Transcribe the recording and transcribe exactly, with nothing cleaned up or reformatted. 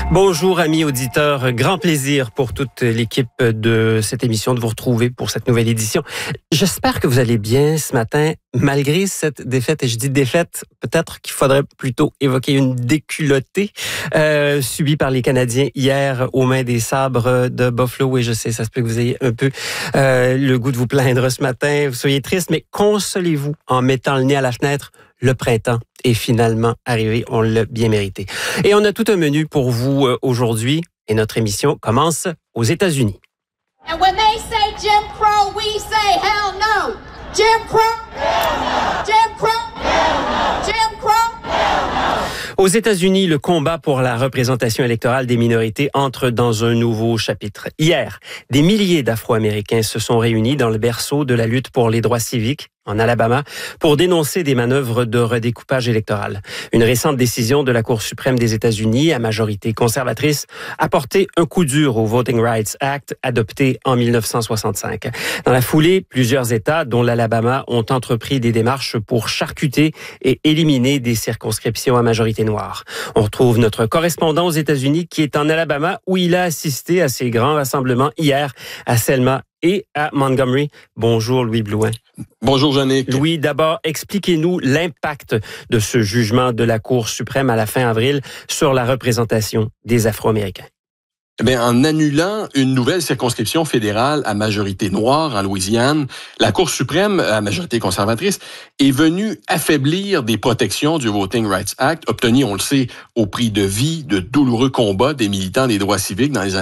Bonjour amis auditeurs, grand plaisir pour toute l'équipe de cette émission de vous retrouver pour cette nouvelle édition. J'espère que vous allez bien ce matin, malgré cette défaite, et je dis défaite, peut-être qu'il faudrait plutôt évoquer une déculottée euh, subie par les Canadiens hier aux mains des Sabres de Buffalo, et je sais, ça se peut que vous ayez un peu euh, le goût de vous plaindre ce matin, vous soyez triste, mais consolez-vous en mettant le nez à la fenêtre. Le printemps est finalement arrivé, on l'a bien mérité. Et on a tout un menu pour vous aujourd'hui et notre émission commence aux États-Unis. And when they say Jim Crow, we say hell no. Jim Crow. Hell no. Jim Crow. Hell no. Jim Crow. Hell no. Aux États-Unis, le combat pour la représentation électorale des minorités entre dans un nouveau chapitre. Hier, des milliers d'Afro-Américains se sont réunis dans le berceau de la lutte pour les droits civiques en Alabama, pour dénoncer des manœuvres de redécoupage électoral. Une récente décision de la Cour suprême des États-Unis, à majorité conservatrice, a porté un coup dur au Voting Rights Act, adopté en dix-neuf cent soixante-cinq. Dans la foulée, plusieurs États, dont l'Alabama, ont entrepris des démarches pour charcuter et éliminer des circonscriptions à majorité noire. On retrouve notre correspondant aux États-Unis qui est en Alabama, où il a assisté à ces grands rassemblements hier à Selma et à Montgomery. Bonjour Louis Blouin. Bonjour Jannick. Louis, d'abord, expliquez-nous l'impact de ce jugement de la Cour suprême à la fin avril sur la représentation des Afro-Américains. Eh bien, en annulant une nouvelle circonscription fédérale à majorité noire en Louisiane, la Cour suprême, à majorité conservatrice, est venue affaiblir des protections du Voting Rights Act, obtenues, on le sait, au prix de vie, de douloureux combats des militants des droits civiques dans les années